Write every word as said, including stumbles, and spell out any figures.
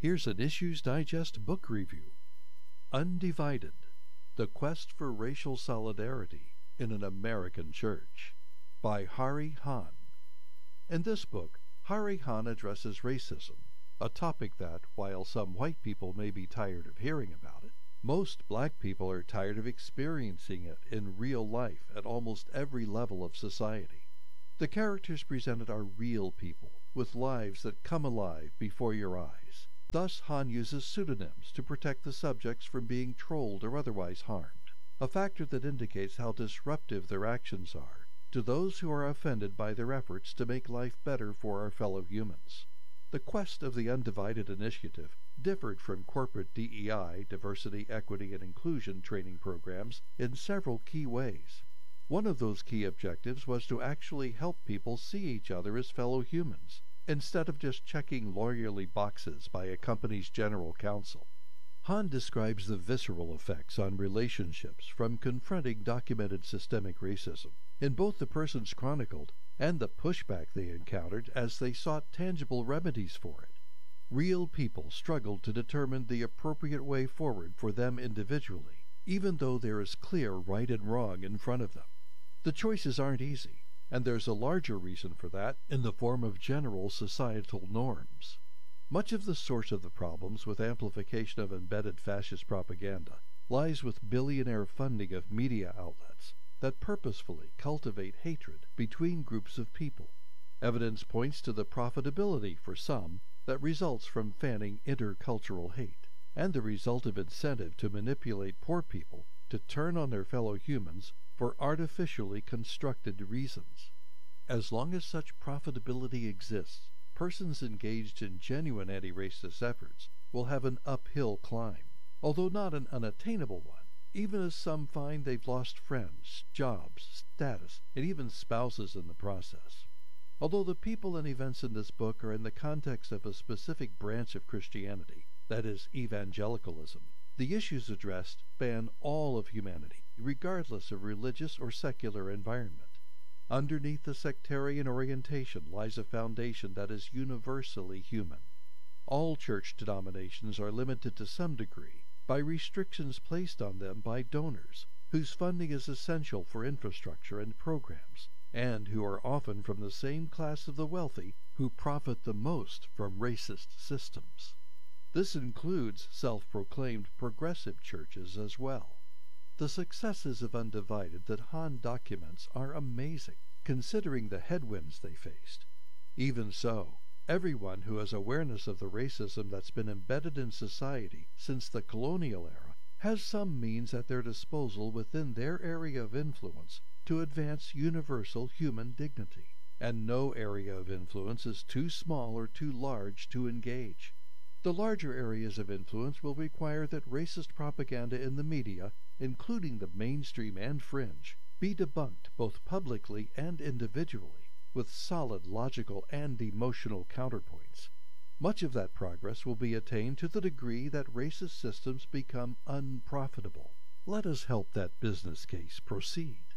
Here's an Issues Digest book review. Undivided: The Quest for Racial Solidarity in an American Church by Hari Han. In this book, Hari Han addresses racism, a topic that, while some white people may be tired of hearing about it, most black people are tired of experiencing it in real life at almost every level of society. The characters presented are real people, with lives that come alive before your eyes. Thus, Han uses pseudonyms to protect the subjects from being trolled or otherwise harmed, a factor that indicates how disruptive their actions are to those who are offended by their efforts to make life better for our fellow humans. The quest of the Undivided Initiative differed from corporate D E I, diversity, equity, and inclusion training programs in several key ways. One of those key objectives was to actually help people see each other as fellow humans, instead of just checking lawyerly boxes by a company's general counsel. Han describes the visceral effects on relationships from confronting documented systemic racism in both the persons chronicled and the pushback they encountered as they sought tangible remedies for it. Real people struggled to determine the appropriate way forward for them individually, even though there is clear right and wrong in front of them. The choices aren't easy, and there's a larger reason for that in the form of general societal norms. Much of the source of the problems with amplification of embedded fascist propaganda lies with billionaire funding of media outlets that purposefully cultivate hatred between groups of people. Evidence points to the profitability for some that results from fanning intercultural hate, and the resultant incentive to manipulate poor people to turn on their fellow humans for artificially constructed reasons. As long as such profitability exists, persons engaged in genuine anti-racist efforts will have an uphill climb, although not an unattainable one, even as some find they've lost friends, jobs, status, and even spouses in the process. Although the people and events in this book are in the context of a specific branch of Christianity, that is, evangelicalism, the issues addressed span all of humanity, regardless of religious or secular environment. Underneath the sectarian orientation lies a foundation that is universally human. All church denominations are limited to some degree by restrictions placed on them by donors, whose funding is essential for infrastructure and programs, and who are often from the same class of the wealthy who profit the most from racist systems. This includes self-proclaimed progressive churches as well. The successes of Undivided that Han documents are amazing, considering the headwinds they faced. Even so, everyone who has awareness of the racism that's been embedded in society since the colonial era has some means at their disposal within their area of influence to advance universal human dignity, and no area of influence is too small or too large to engage. The larger areas of influence will require that racist propaganda in the media, including the mainstream and fringe, be debunked both publicly and individually, with solid logical and emotional counterpoints. Much of that progress will be attained to the degree that racist systems become unprofitable. Let us help that business case proceed.